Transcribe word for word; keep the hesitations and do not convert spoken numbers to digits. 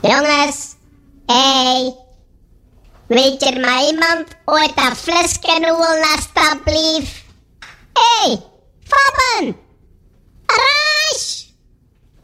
Jongens, hey, weet er maar iemand ooit een flesje roelen alstublieft? Hey, Fabben!